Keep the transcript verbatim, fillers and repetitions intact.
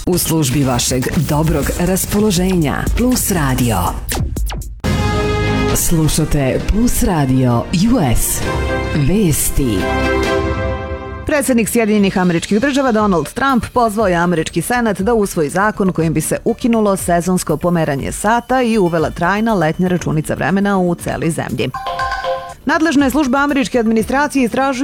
U službi vašeg dobrog raspoloženja. Plus Radio. Slušate Plus Radio U S. Vesti. Predsjednik Sjedinjenih Američkih Država Donald Trump pozvao je američki senat da usvoji zakon kojim bi se ukinulo sezonsko pomeranje sata i uvela trajna letnja računica vremena u celi zemlji. Nadležne službe američke administracije istražuju